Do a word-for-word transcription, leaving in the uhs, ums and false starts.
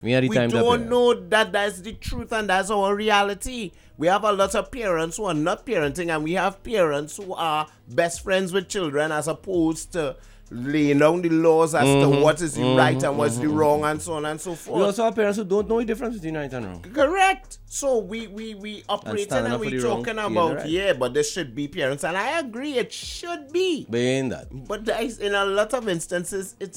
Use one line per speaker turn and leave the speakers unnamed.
We had the
We
time to
don't
play.
know that that's the truth and that's our reality. We have a lot of parents who are not parenting, and we have parents who are best friends with children as opposed to laying down the laws as
Mhm,
to what is the
mhm,
right and what's
mhm,
the wrong and so on and so
We
forth.
also have parents who don't know the difference between right and wrong.
Correct. So we we we operating
standing
and
up for
we
the wrong,
talking
being the
about
right.
yeah, but there should be parents, and I agree it should be.
Being that.
But there is, in a lot of instances, it's